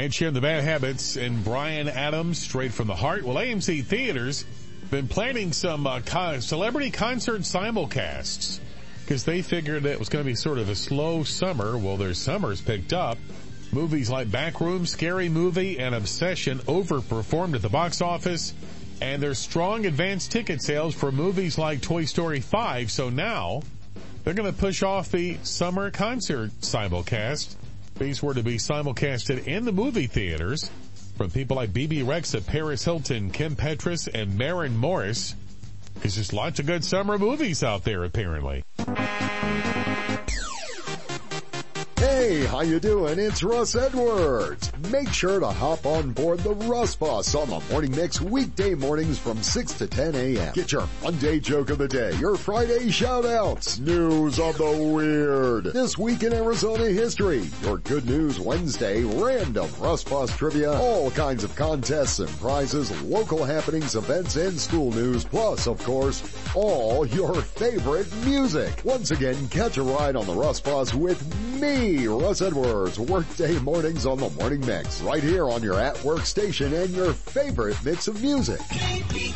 And sharing the bad habits and Bryan Adams, Straight from the Heart. Well, AMC Theaters been planning some celebrity concert simulcasts because they figured it was going to be sort of a slow summer. Well, their summer's picked up. Movies like Backroom, Scary Movie, and Obsession overperformed at the box office. And there's strong advance ticket sales for movies like Toy Story 5. So now they're going to push off the summer concert simulcast. These were to be simulcasted in the movie theaters from people like BB Rexa, Paris Hilton, Kim Petras, and Maren Morris. There's just lots of good summer movies out there, apparently. Hey, how you doing? It's Russ Edwards. Make sure to hop on board the Russ Bus on the Morning Mix weekday mornings from 6 to 10 a.m. Get your Monday joke of the day, your Friday shout-outs, news of the weird, this week in Arizona history, your Good News Wednesday, random Russ Bus trivia, all kinds of contests and prizes, local happenings, events, and school news, plus, of course, all your favorite music. Once again, catch a ride on the Russ Bus with me, Russ Edwards, workday mornings on the Morning Mix, right here on your at-work station and your favorite mix of music.